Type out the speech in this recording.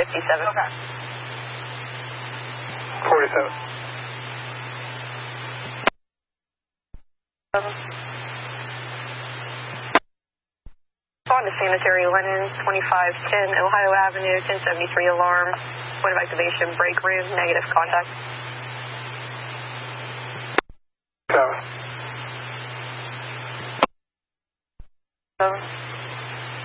Okay. 47. On to Sanitary Linen, 2510 Ohio Avenue, 1073 alarm. Point of activation, break room, negative contact. 7. 7.